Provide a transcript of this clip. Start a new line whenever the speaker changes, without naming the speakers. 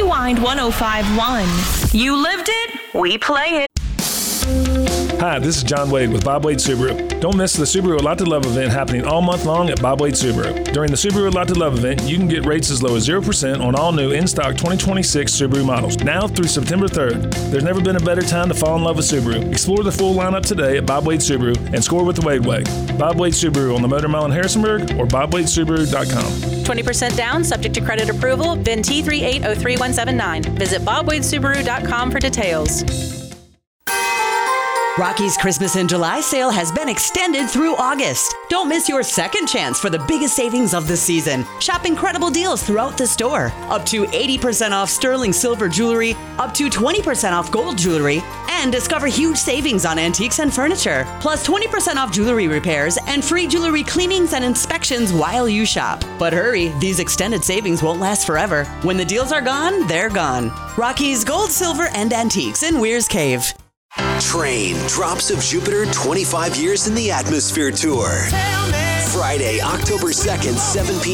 Rewind 105.1. You lived it, we play it.
Hi, this is John Wade with Bob Wade Subaru. Don't miss the Subaru A Lot to Love event happening all month long at Bob Wade Subaru. During the Subaru A Lot to Love event, you can get rates as low as 0% on all new in-stock 2026 Subaru models, now through September 3rd. There's never been a better time to fall in love with Subaru. Explore the full lineup today at Bob Wade Subaru and score with the Wade Way. Bob Wade Subaru on the Motor Mile in Harrisonburg or BobWadeSubaru.com.
20% down, subject to credit approval, VIN T3803179. Visit BobWadeSubaru.com for details.
Rocky's Christmas in July sale has been extended through August. Don't miss your second chance for the biggest savings of the season. Shop incredible deals throughout the store. Up to 80% off sterling silver jewelry, up to 20% off gold jewelry, and discover huge savings on antiques and furniture. Plus 20% off jewelry repairs and free jewelry cleanings and inspections while you shop. But hurry, these extended savings won't last forever. When the deals are gone, they're gone. Rocky's Gold, Silver, and Antiques in Weir's Cave.
Train Drops of Jupiter 25 Years in the Atmosphere Tour. Friday, October 2nd, 7 p.m.